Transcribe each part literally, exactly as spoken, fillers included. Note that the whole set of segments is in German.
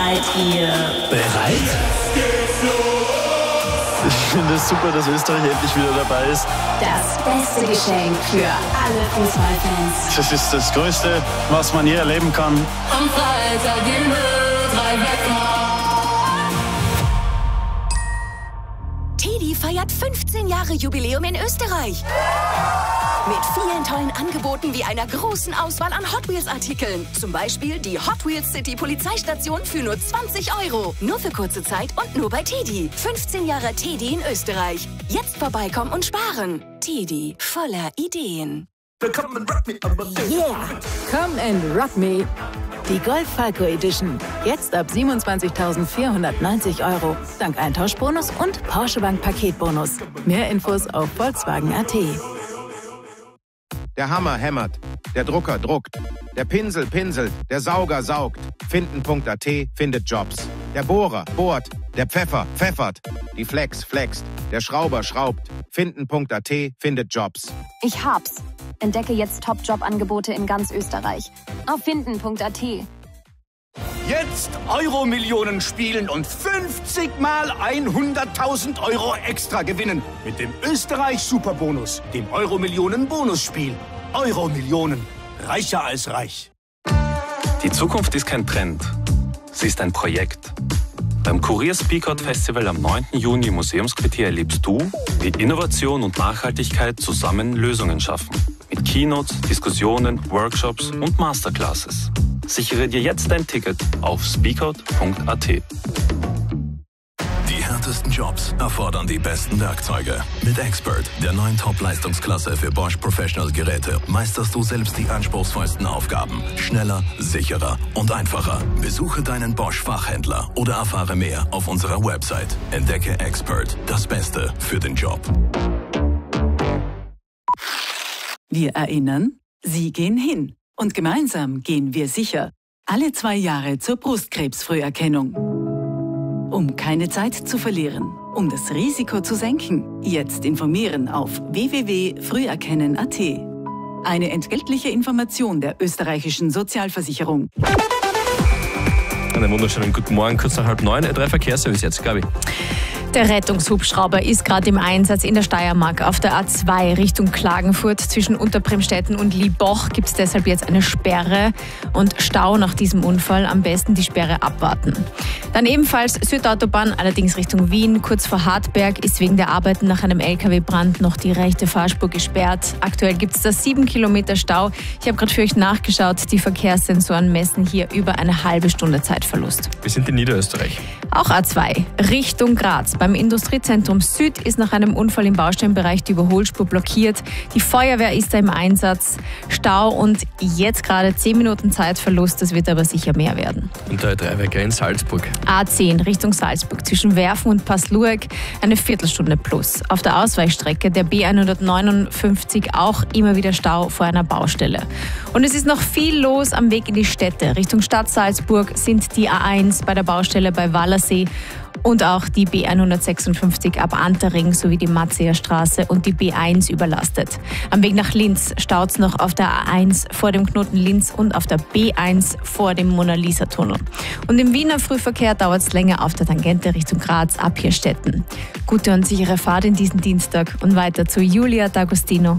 Seid ihr bereit? Ich finde es super, dass Österreich endlich wieder dabei ist. Das beste Geschenk für alle Fußballfans. Das ist das Größte, was man je erleben kann. Am Freitag gehen wir drei Wecker. Teddy feiert fünfzehn Jahre Jubiläum in Österreich. Mit vielen tollen Angeboten wie einer großen Auswahl an Hot Wheels-Artikeln. Zum Beispiel die Hot Wheels City Polizeistation für nur zwanzig Euro. Nur für kurze Zeit und nur bei Teddy. fünfzehn Jahre Teddy in Österreich. Jetzt vorbeikommen und sparen. Teddy, voller Ideen. Yeah, come and rock me. Die Golf Falco Edition. Jetzt ab siebenundzwanzigtausendvierhundertneunzig Euro. Dank Eintauschbonus und Porsche Bank Paketbonus. Mehr Infos auf Volkswagen Punkt at. Der Hammer hämmert, der Drucker druckt, der Pinsel pinselt, der Sauger saugt. Finden Punkt at findet Jobs. Der Bohrer bohrt, der Pfeffer pfeffert, die Flex flext, der Schrauber schraubt. Finden Punkt at findet Jobs. Ich hab's. Entdecke jetzt Top-Job-Angebote in ganz Österreich. Auf finden Punkt at. Jetzt Euro-Millionen spielen und fünfzig mal hunderttausend Euro extra gewinnen. Mit dem Österreich-Superbonus, dem Euro-Millionen-Bonusspiel. Euro-Millionen. Reicher als reich. Die Zukunft ist kein Trend. Sie ist ein Projekt. Beim Kurier Speakout Festival am neunten Juni im Museumsquartier erlebst du, wie Innovation und Nachhaltigkeit zusammen Lösungen schaffen. Mit Keynotes, Diskussionen, Workshops und Masterclasses. Sichere dir jetzt dein Ticket auf speakout Punkt at. Die härtesten Jobs erfordern die besten Werkzeuge. Mit Expert, der neuen Top-Leistungsklasse für Bosch Professional Geräte, meisterst du selbst die anspruchsvollsten Aufgaben. Schneller, sicherer und einfacher. Besuche deinen Bosch-Fachhändler oder erfahre mehr auf unserer Website. Entdecke Expert, das Beste für den Job. Wir erinnern, Sie gehen hin. Und gemeinsam gehen wir sicher. Alle zwei Jahre zur Brustkrebsfrüherkennung. Um keine Zeit zu verlieren, um das Risiko zu senken, jetzt informieren auf w w w punkt früherkennen Punkt at. Eine entgeltliche Information der österreichischen Sozialversicherung. Einen wunderschönen guten Morgen, kurz nach halb neun, drei Verkehrsservice jetzt, Gabi. Der Rettungshubschrauber ist gerade im Einsatz in der Steiermark auf der A zwei Richtung Klagenfurt. Zwischen Unterbremstetten und Liebach gibt es deshalb jetzt eine Sperre und Stau nach diesem Unfall. Am besten die Sperre abwarten. Dann ebenfalls Südautobahn, allerdings Richtung Wien. Kurz vor Hartberg ist wegen der Arbeiten nach einem L K W-Brand noch die rechte Fahrspur gesperrt. Aktuell gibt es da sieben Kilometer Stau. Ich habe gerade für euch nachgeschaut. Die Verkehrssensoren messen hier über eine halbe Stunde Zeitverlust. Wir sind in Niederösterreich. Auch A zwei Richtung Graz. Beim Industriezentrum Süd ist nach einem Unfall im Baustellenbereich die Überholspur blockiert. Die Feuerwehr ist da im Einsatz. Stau und jetzt gerade zehn Minuten Zeitverlust. Das wird aber sicher mehr werden. Und der Dreiwerker in Salzburg. A zehn Richtung Salzburg zwischen Werfen und Passlueck eine Viertelstunde plus. Auf der Ausweichstrecke der B hundertneunundfünfzig auch immer wieder Stau vor einer Baustelle. Und es ist noch viel los am Weg in die Städte. Richtung Stadt Salzburg sind die A eins bei der Baustelle bei Wallersee und auch die B hundertsechsundfünfzig ab Antering sowie die Matzeer Straße und die B eins überlastet. Am Weg nach Linz staut es noch auf der A eins vor dem Knoten Linz und auf der B eins vor dem Mona-Lisa-Tunnel. Und im Wiener Frühverkehr dauert es länger auf der Tangente Richtung Graz ab Hirstetten. Gute und sichere Fahrt in diesen Dienstag und weiter zu Julia D'Agostino.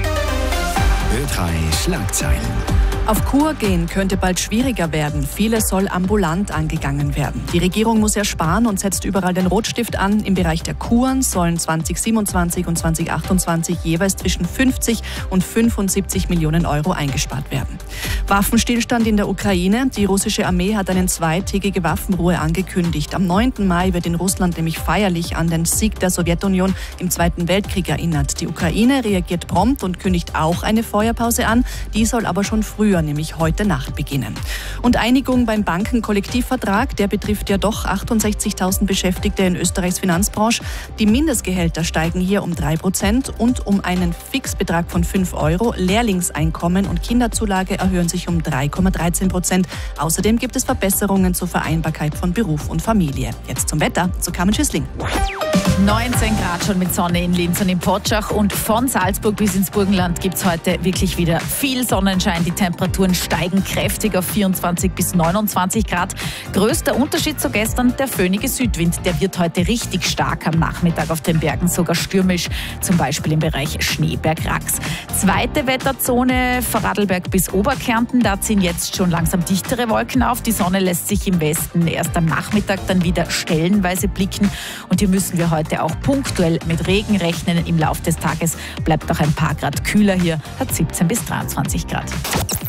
Ö drei Schlagzeilen. Auf Kur gehen könnte bald schwieriger werden. Vieles soll ambulant angegangen werden. Die Regierung muss ja sparen und setzt überall den Rotstift an. Im Bereich der Kuren sollen zwanzig siebenundzwanzig und zwanzig achtundzwanzig jeweils zwischen fünfzig und fünfundsiebzig Millionen Euro eingespart werden. Waffenstillstand in der Ukraine. Die russische Armee hat eine zweitägige Waffenruhe angekündigt. Am neunten Mai wird in Russland nämlich feierlich an den Sieg der Sowjetunion im Zweiten Weltkrieg erinnert. Die Ukraine reagiert prompt und kündigt auch eine Feuerpause an. Die soll aber schon früher, nämlich heute Nacht, beginnen. Und Einigung beim Bankenkollektivvertrag, der betrifft ja doch achtundsechzigtausend Beschäftigte in Österreichs Finanzbranche. Die Mindestgehälter steigen hier um drei Prozent und um einen Fixbetrag von fünf Euro. Lehrlingseinkommen und Kinderzulage erhöhen sich um drei Komma dreizehn Prozent. Außerdem gibt es Verbesserungen zur Vereinbarkeit von Beruf und Familie. Jetzt zum Wetter, zu Carmen Schüssling. neunzehn Grad schon mit Sonne in Linz und in Potschach und von Salzburg bis ins Burgenland gibt es heute wirklich wieder viel Sonnenschein. Die Temperaturen steigen kräftig auf vierundzwanzig bis neunundzwanzig Grad. Größter Unterschied zu gestern, der föhnige Südwind. Der wird heute richtig stark am Nachmittag auf den Bergen, sogar stürmisch, zum Beispiel im Bereich Schneeberg-Rax. Zweite Wetterzone, Vorarlberg bis Oberkärnten. Da ziehen jetzt schon langsam dichtere Wolken auf. Die Sonne lässt sich im Westen erst am Nachmittag dann wieder stellenweise blicken. Und hier müssen wir heute auch punktuell mit Regen rechnen. Im Laufe des Tages bleibt auch ein paar Grad kühler hier, hat siebzehn bis dreiundzwanzig Grad.